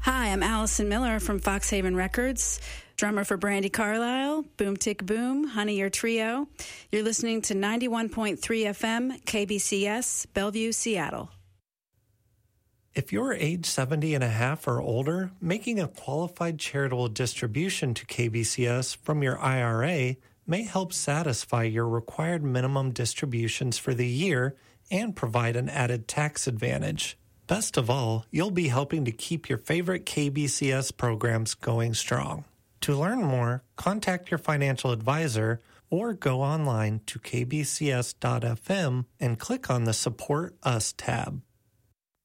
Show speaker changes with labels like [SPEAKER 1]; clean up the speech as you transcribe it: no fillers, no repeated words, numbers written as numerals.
[SPEAKER 1] Hi, I'm Allison Miller from Foxhaven Records, drummer for Brandi Carlile, Boom Tick Boom, Honey Your Trio. You're listening to 91.3 FM, KBCS, Bellevue, Seattle.
[SPEAKER 2] If you're age 70 and a half or older, making a qualified charitable distribution to KBCS from your IRA may help satisfy your required minimum distributions for the year and provide an added tax advantage. Best of all, you'll be helping to keep your favorite KBCS programs going strong. To learn more, contact your financial advisor or go online to kbcs.fm and click on the Support Us tab.